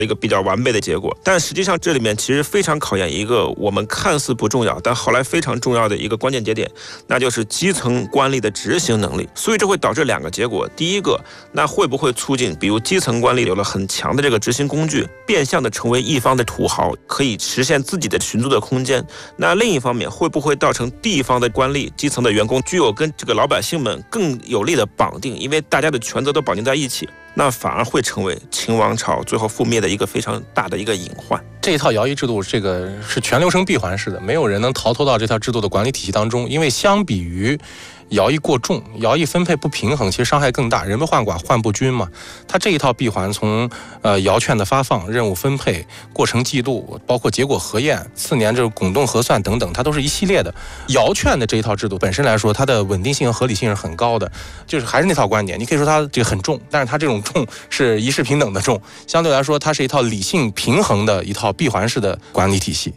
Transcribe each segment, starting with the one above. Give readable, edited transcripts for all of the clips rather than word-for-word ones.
一个比较完备的结果。但实际上这里面其实非常考验一个我们看似不重要但后来非常重要的一个关键节点，那就是基层官吏的执行能力。所以这会导致两个结果，第一个，那会不会促进比如基层官吏有了很强的这个执行工具，变相的成为一方的土豪，可以实现自己的寻租的空间。那另一方面，会不会造成地方的官吏基层的员工具有跟这个老百姓们更有力的绑定，因为大家的权责都绑定在一起，那反而会成为秦王朝最后覆灭的一个非常大的一个隐患。 这一套徭役制度，这个是全流程闭环式的，没有人能逃脱到这套制度的管理体系当中。因为相比于徭役过重，徭役分配不平衡，其实伤害更大，人不患寡患不均嘛。它这一套闭环，从徭券的发放、任务分配、过程记录，包括结果核验、4年这个滚动核算等等，它都是一系列的。徭券的这一套制度本身来说，它的稳定性和合理性是很高的，就是还是那套观点，你可以说它这个很重，但是它这种重是一视平等的重，相对来说它是一套理性平衡的一套闭环式的管理体系。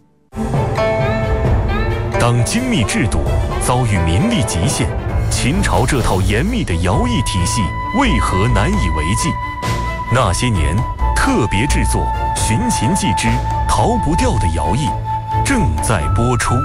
当精密制度遭遇民力极限，秦朝这套严密的徭役体系为何难以为继？那些年特别制作《寻秦记之逃不掉的徭役》正在播出。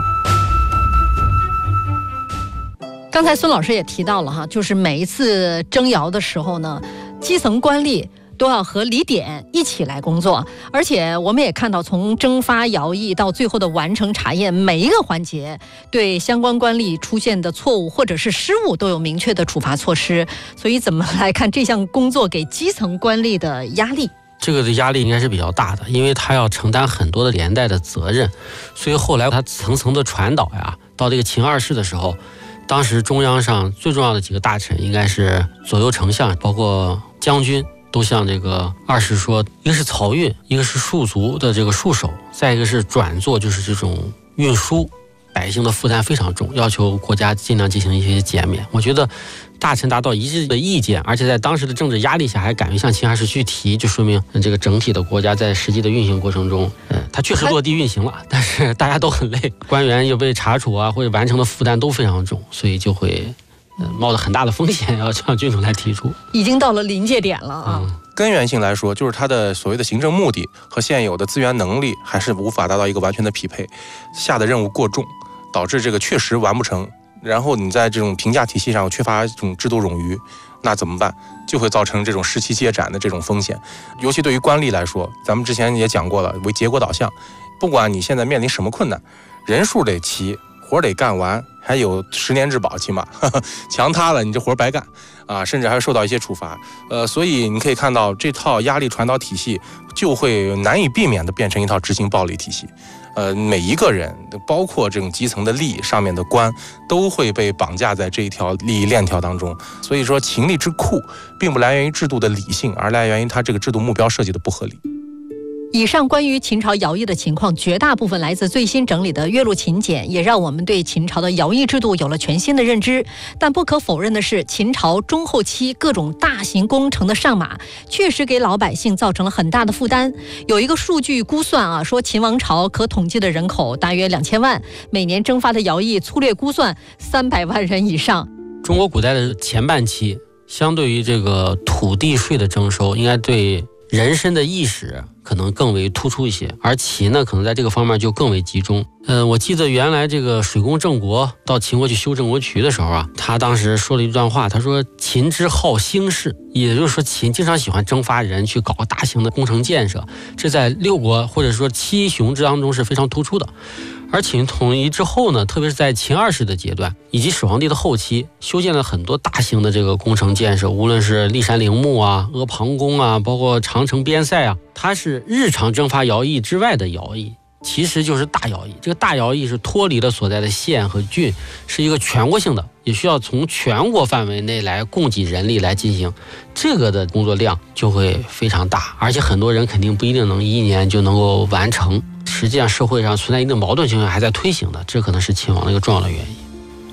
刚才孙老师也提到了哈，就是每一次征徭的时候呢，基层官吏都要和李典一起来工作，而且我们也看到，从征发徭役到最后的完成查验，每一个环节对相关官吏出现的错误或者是失误都有明确的处罚措施。所以怎么来看这项工作给基层官吏的压力？ 这个的压力应该是比较大的，因为他要承担很多的连带的责任，所以后来他层层的传导呀，到这个秦二世的时候，当时中央上最重要的几个大臣应该是左右丞相，包括将军，都向这个二世说，一个是漕运，一个是戍卒的这个戍守，再一个是转做就是这种运输，百姓的负担非常重，要求国家尽量进行一些减免。我觉得大臣达到一致的意见，而且在当时的政治压力下还敢于向秦二世去提，就说明这个整体的国家在实际的运行过程中，它确实落地运行了，但是大家都很累，官员又被查处啊，或者完成的负担都非常重，所以就会冒着很大的风险要向君主来提出， 已经到了临界点了啊。 根源性来说，就是它的所谓的行政目的和现有的资源能力还是无法达到一个完全的匹配，下的任务过重，导致这个确实完不成。然后你在这种评价体系上缺乏这种制度冗余，那怎么办？就会造成这种士气接斩的这种风险。尤其对于官吏来说，咱们之前也讲过了，为结果导向，不管你现在面临什么困难，人数得齐，活得干完，还有10年质保，起码墙塌了你这活白干啊，甚至还会受到一些处罚。所以你可以看到这套压力传导体系就会难以避免的变成一套执行暴力体系。每一个人，包括这种基层的吏上面的官，都会被绑架在这一条利益链条当中。所以说，秦吏之酷并不来源于制度的理性，而来源于它这个制度目标设计的不合理。 以上关于秦朝徭役的情况，绝大部分来自最新整理的《岳麓秦简》，也让我们对秦朝的徭役制度有了全新的认知。但不可否认的是，秦朝中后期各种大型工程的上马，确实给老百姓造成了很大的负担。有一个数据估算啊，说秦王朝可统计的人口大约2000万，每年征发的徭役粗略估算300万人以上。 中国古代的前半期，相对于这个土地税的征收，应该对人身的意识可能更为突出一些，而秦呢，可能在这个方面就更为集中。我记得原来这个水工郑国到秦国去修郑国渠的时候啊，他当时说了一段话，他说秦之好兴事，也就是说秦经常喜欢征发人去搞大型的工程建设，这在6国或者说7雄之当中是非常突出的。而秦统一之后呢，特别是在秦二世的阶段以及始皇帝的后期，修建了很多大型的这个工程建设，无论是骊山陵墓啊、阿房宫啊，包括长城边塞啊，它是日常征发徭役之外的徭役，其实就是大徭役。这个大徭役是脱离了所在的县和郡，是一个全国性的，也需要从全国范围内来供给人力来进行，这个的工作量就会非常大，而且很多人肯定不一定能1年就能够完成。实际上社会上存在一定矛盾情况还在推行的，这可能是秦王的一个重要的原因。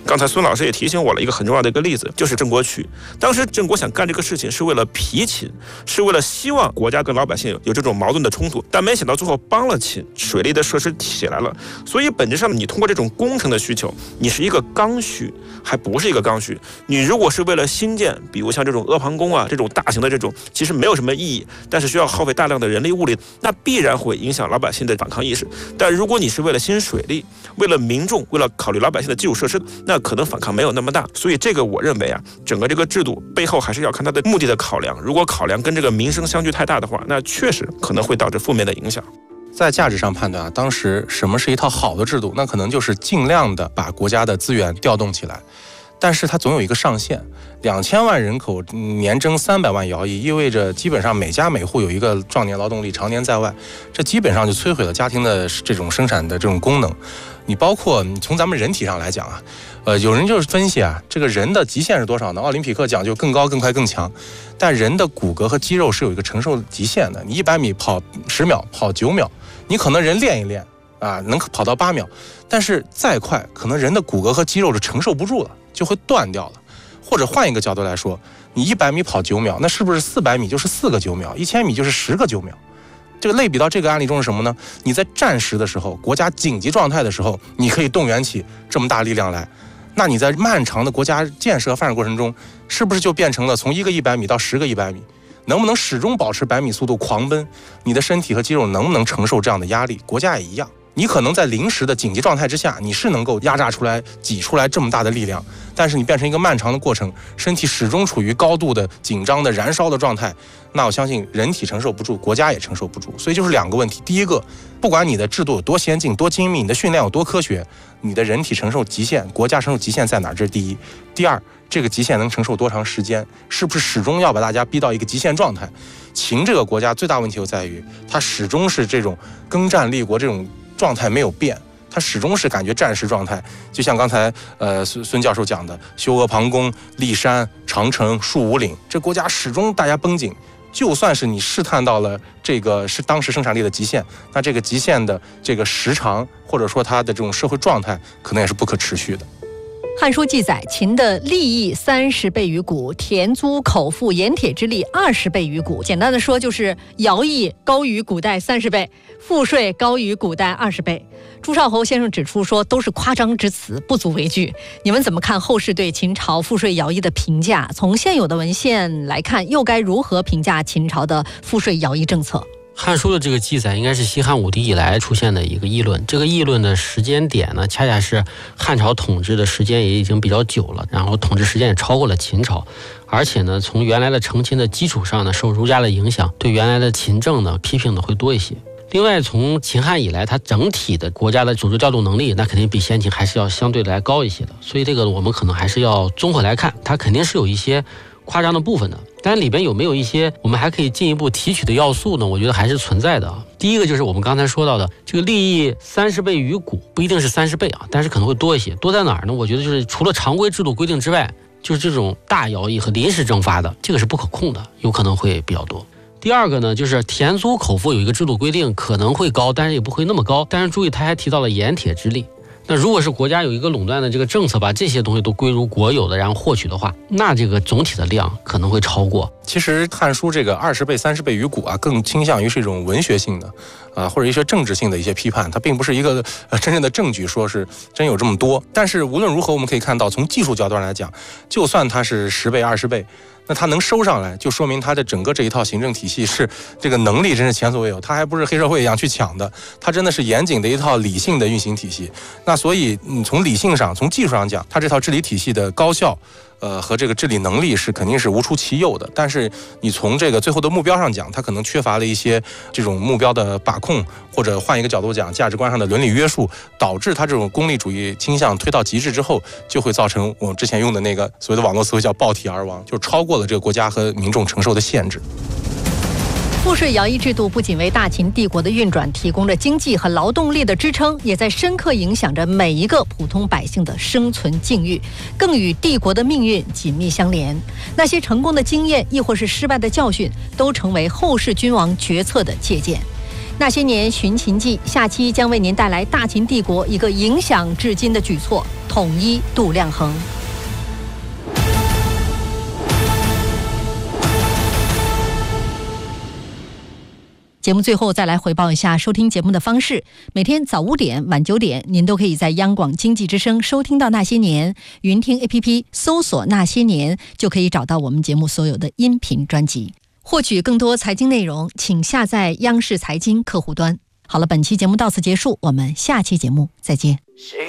刚才孙老师也提醒我了一个很重要的一个例子，就是郑国渠。当时郑国想干这个事情是为了皮秦，是为了希望国家跟老百姓有这种矛盾的冲突，但没想到最后帮了秦，水利的设施起来了。所以本质上你通过这种工程的需求，你是一个刚需，还不是一个刚需。你如果是为了新建，比如像这种阿房宫啊这种大型的这种，其实没有什么意义，但是需要耗费大量的人力物力，那必然会影响老百姓的反抗意识。但如果你是为了新水利，为了民众，为了考虑老百姓的基础设施，那可能反抗没有那么大。所以这个我认为啊，整个这个制度背后还是要看它的目的的考量。如果考量跟这个民生相距太大的话，那确实可能会导致负面的影响。 在价值上判断啊，当时什么是一套好的制度，那可能就是尽量的把国家的资源调动起来，但是它总有一个上限。2000万人口年征300万徭役，意味着基本上每家每户有一个壮年劳动力常年在外，这基本上就摧毁了家庭的这种生产的这种功能。你包括你从咱们人体上来讲啊，有人就是分析啊，这个人的极限是多少呢？奥林匹克讲究更高、更快、更强，但人的骨骼和肌肉是有一个承受极限的。你100米跑10秒，跑9秒，你可能人练一练啊，能跑到8秒，但是再快，可能人的骨骼和肌肉是承受不住了，就会断掉了。或者换一个角度来说，你100米跑9秒，那是不是400米就是4个9秒，1000米就是10个9秒？这个类比到这个案例中是什么呢？你在战时的时候，国家紧急状态的时候，你可以动员起这么大力量来，那你在漫长的国家建设发展过程中，是不是就变成了从1个100米到10个100米？能不能始终保持100米速度狂奔？你的身体和肌肉能不能承受这样的压力？国家也一样，你可能在临时的紧急状态之下，你是能够压榨出来、挤出来这么大的力量，但是你变成一个漫长的过程，身体始终处于高度的紧张的燃烧的状态，那我相信人体承受不住，国家也承受不住。所以就是2个问题：第一个，不管你的制度有多先进、多精密，你的训练有多科学，你的人体承受极限、国家承受极限在哪儿？这是第一。第二，这个极限能承受多长时间？是不是始终要把大家逼到一个极限状态？秦这个国家最大问题就在于，它始终是这种征战立国这种状态没有变，它始终是感觉战时状态。就像刚才孙教授讲的，修阿房宫、骊山、长城、戍五岭，这国家始终大家绷紧。就算是你试探到了这个是当时生产力的极限，那这个极限的这个时长，或者说它的这种社会状态，可能也是不可持续的。 汉书记载，秦的利益30倍于古，田租口赋盐铁之利20倍于古。简单的说，就是徭役高于古代30倍，赋税高于古代20倍。朱少侯先生指出说，都是夸张之词，不足为惧。你们怎么看后世对秦朝赋税徭役的评价？从现有的文献来看，又该如何评价秦朝的赋税徭役政策？ 汉书的这个记载应该是西汉武帝以来出现的一个议论，这个议论的时间点呢，恰恰是汉朝统治的时间也已经比较久了，然后统治时间也超过了秦朝，而且呢，从原来的承秦的基础上呢，受儒家的影响，对原来的秦政呢批评的会多一些。另外，从秦汉以来，它整体的国家的组织调度能力，那肯定比先秦还是要相对来高一些的，所以这个我们可能还是要综合来看，它肯定是有一些夸张的部分的，但里边有没有一些我们还可以进一步提取的要素呢？我觉得还是存在的啊。第一个就是我们刚才说到的这个利益30倍于古，不一定是30倍啊，但是可能会多一些。多在哪儿呢？我觉得就是除了常规制度规定之外，就是这种大徭役和临时征发的，这个是不可控的，有可能会比较多。第二个呢，就是田租口赋有一个制度规定，可能会高，但是也不会那么高。但是注意，他还提到了盐铁之利。那如果是国家有一个垄断的这个政策，把这些东西都归入国有的，然后获取的话，那这个总体的量可能会超过。 其实《汉书》这个20倍、30倍于古啊，更倾向于是一种文学性的，或者一些政治性的一些批判，它并不是一个真正的证据，说是真有这么多。但是无论如何，我们可以看到，从技术角度上来讲，就算它是10倍、20倍。那它能收上来，就说明它的整个这一套行政体系是这个能力真是前所未有，它还不是黑社会一样去抢的，它真的是严谨的一套理性的运行体系。那所以从理性上、从技术上讲，它这套治理体系的高效和这个治理能力是肯定是无出其右的，但是你从这个最后的目标上讲，它可能缺乏了一些这种目标的把控，或者换一个角度讲，价值观上的伦理约束，导致它这种功利主义倾向推到极致之后，就会造成我们之前用的那个所谓的网络词汇叫暴体而亡，就是超过了这个国家和民众承受的限制。 赋税徭役制度不仅为大秦帝国的运转提供着经济和劳动力的支撑，也在深刻影响着每一个普通百姓的生存境遇，更与帝国的命运紧密相连。那些成功的经验，亦或是失败的教训，都成为后世君王决策的借鉴。 那些年寻秦记下期将为您带来大秦帝国一个影响至今的举措——统一度量衡。节目最后再来回报一下收听节目的方式。每天早5点、晚9点，您都可以在央广经济之声收听到《那些年》，云听 APP 搜索《那些年》就可以找到我们节目所有的音频专辑。获取更多财经内容，请下载央视财经客户端。好了，本期节目到此结束，我们下期节目再见。